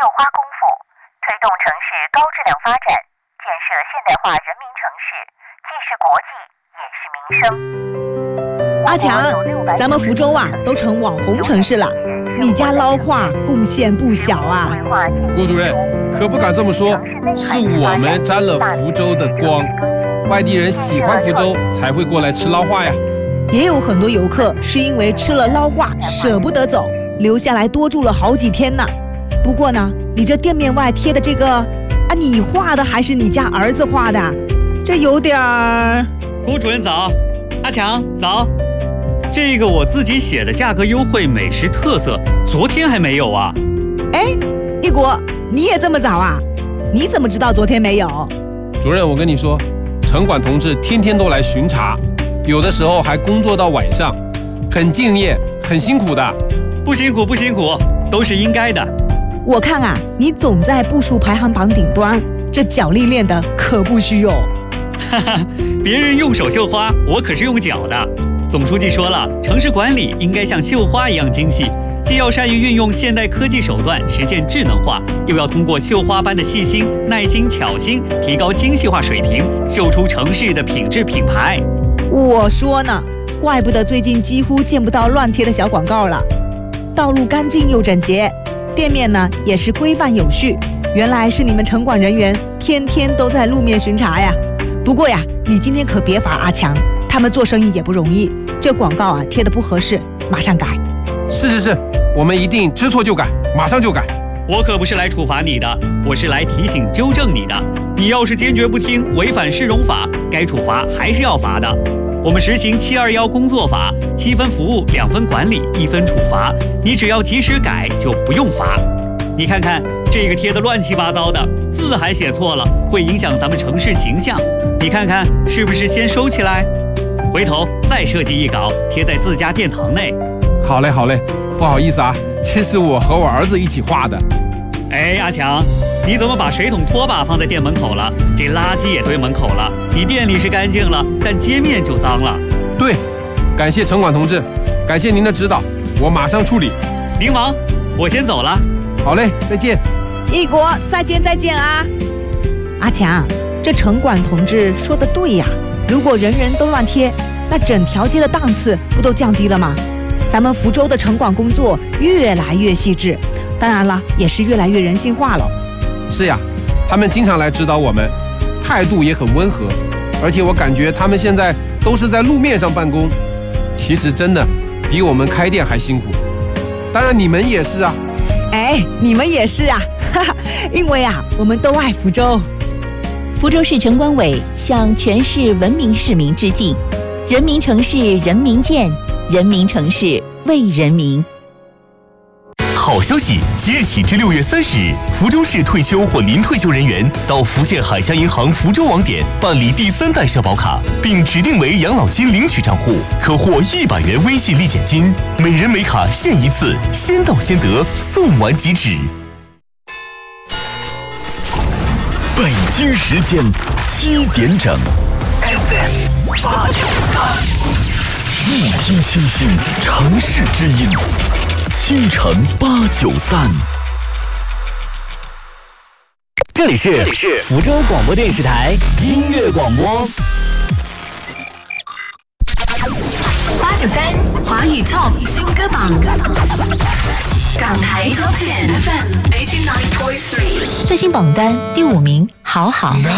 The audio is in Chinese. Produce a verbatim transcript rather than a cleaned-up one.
花功夫，推动城市高质量发展，建设现代化人民城市，既是国际也是民生。 阿强，咱们福州啊都成网红城市了，你家捞画贡献不小啊。 郭主任可不敢这么说，是我们沾了福州的光，外地人喜欢福州才会过来吃捞画呀。 也有很多游客是因为吃了捞画舍不得走，留下来多住了好几天呢。不过呢，你这店面外贴的这个啊，你画的还是你家儿子画的？这有点儿。 郭主任早，阿强早。这个我自己写的价格优惠美食特色，昨天还没有啊。 哎，一国，你也这么早啊？你怎么知道昨天没有？ 主任，我跟你说，城管同志天天都来巡查，有的时候还工作到晚上，很敬业，很辛苦的。 不辛苦不辛苦，都是应该的。 我看啊，你总在步数排行榜顶端，这脚力练的可不虚哦。 哈哈，别人用手绣花，我可是用脚的。总书记说了，城市管理应该像绣花一样精细，既要善于运用现代科技手段实现智能化，又要通过绣花般的细心、耐心、巧心，提高精细化水平，绣出城市的品质品牌。 我说呢，怪不得最近几乎见不到乱贴的小广告了。道路干净又整洁，店面呢也是规范有序。原来是你们城管人员天天都在路面巡查呀。不过呀，你今天可别罚阿强，他们做生意也不容易，这广告啊贴得不合适，马上改。 是是是，我们一定知错就改，马上就改。 我可不是来处罚你的，我是来提醒纠正你的。你要是坚决不听，违反市容法，该处罚还是要罚的。我们实行七二一工作法，七分服务，两分管理，一分处罚。你只要及时改，就不用罚。你看看这个贴得乱七八糟的，字还写错了，会影响咱们城市形象。你看看是不是先收起来？回头再设计一稿，贴在自家殿堂内。 好嘞好嘞，不好意思啊，这是我和我儿子一起画的。 哎，阿强，你怎么把水桶拖把放在店门口了？这垃圾也堆门口了。你店里是干净了，但街面就脏了。 对，感谢城管同志，感谢您的指导，我马上处理。 您忙，我先走了。 好嘞，再见。 一国，再见再见啊！阿强，这城管同志说的对呀，如果人人都乱贴，那整条街的档次不都降低了吗？咱们福州的城管工作越来越细致，当然了，也是越来越人性化了。 是呀，他们经常来指导我们，态度也很温和，而且我感觉他们现在都是在路面上办公，其实真的比我们开店还辛苦。当然你们也是啊。 哎，你们也是啊，哈哈，因为啊，我们都爱福州。 福州市城管委向全市文明市民致敬，人民城市人民见，人民城市为人民。 好消息！即日起至六月三十日，福州市退休或临退休人员到福建海峡银行福州网点办理第三代社保卡，并指定为养老金领取账户，可获一百元微信立减金，每人每卡限一次，先到先得，送完即止。 北京时间七点整 ，F M 八九八，一听清新，城市之音。清晨八九三，这里是这里是福州广播电视台音乐广播。 八九三华语 Top 新歌榜，港台 Top 十 F M eighty nine point three 最新榜单第五名，好好。